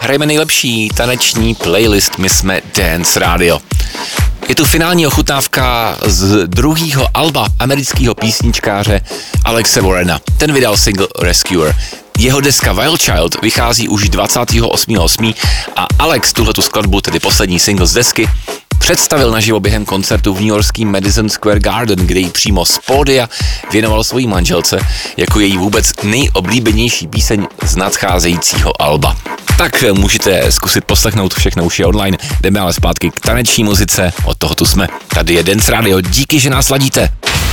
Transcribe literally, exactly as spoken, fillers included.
hrajeme nejlepší taneční playlist, my jsme Dance Radio. Je tu finální ochutnávka z druhého alba amerického písničkáře Alexe Warrena. Ten vydal single Rescuer. Jeho deska Wild Child vychází už dvacátého osmého osmého a Alex tuhletu skladbu, tedy poslední single z desky, představil naživo během koncertu v newyorském Madison Square Garden, kde ji přímo z pódia věnoval svojí manželce jako její vůbec nejoblíbenější píseň z nadcházejícího alba. Tak můžete zkusit poslechnout, všechno už je online. Jdeme ale zpátky k taneční muzice, od toho tu jsme. Tady je Dance Radio, díky, že nás ladíte.